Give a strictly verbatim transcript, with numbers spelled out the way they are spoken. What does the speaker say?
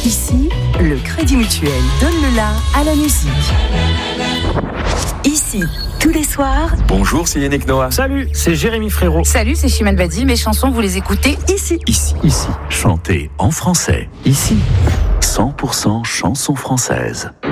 Ici, le Crédit Mutuel donne le la à la musique. Ici, tous les soirs. Bonjour, c'est Yannick Noah. Salut, c'est Jérémy Frérot. Salut, c'est Chimène Badi. Mes chansons, vous les écoutez ici. Ici. Ici, chantez en français. Ici, cent pour cent chansons françaises.